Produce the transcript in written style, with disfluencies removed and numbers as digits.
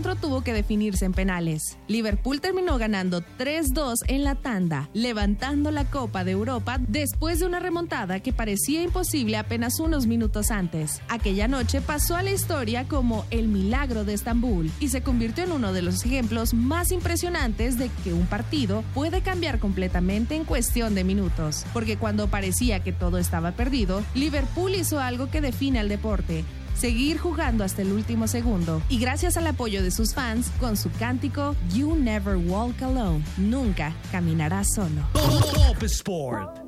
encuentro tuvo que definirse en penales. Liverpool terminó ganando 3-2 en la tanda, levantando la Copa de Europa después de una remontada que parecía imposible apenas unos minutos antes. Aquella noche pasó a la historia como el milagro de Estambul y se convirtió en uno de los ejemplos más impresionantes de que un partido puede cambiar completamente en cuestión de minutos. Porque cuando parecía que todo estaba perdido, Liverpool hizo algo que define al deporte: seguir jugando hasta el último segundo, y gracias al apoyo de sus fans, con su cántico You Never Walk Alone, nunca caminarás solo. Top Sport.